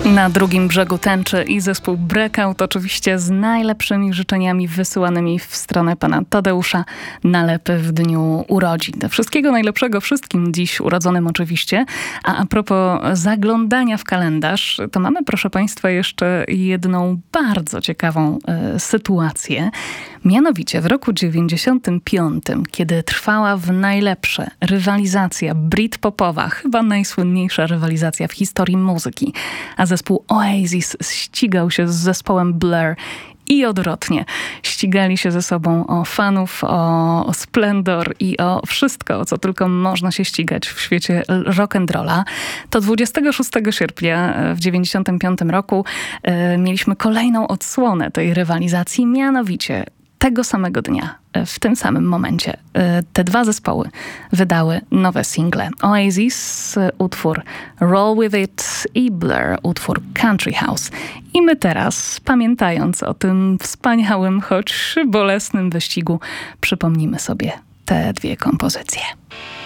Na drugim brzegu tęczy i zespół Breakout, oczywiście z najlepszymi życzeniami wysyłanymi w stronę pana Tadeusza Nalepy w dniu urodzin. Wszystkiego najlepszego wszystkim dziś urodzonym oczywiście. A propos zaglądania w kalendarz, to mamy, proszę państwa, jeszcze jedną bardzo ciekawą sytuację. Mianowicie w roku 95, kiedy trwała w najlepsze rywalizacja britpopowa, chyba najsłynniejsza rywalizacja w historii muzyki, a zespół Oasis ścigał się z zespołem Blur i odwrotnie. Ścigali się ze sobą o fanów, o splendor i o wszystko, o co tylko można się ścigać w świecie rock'n'rolla. To 26 sierpnia w 95 roku mieliśmy kolejną odsłonę tej rywalizacji, mianowicie tego samego dnia, w tym samym momencie, te dwa zespoły wydały nowe single. Oasis, utwór Roll With It i Blur, utwór Country House. I my teraz, pamiętając o tym wspaniałym, choć bolesnym wyścigu, przypomnimy sobie te dwie kompozycje.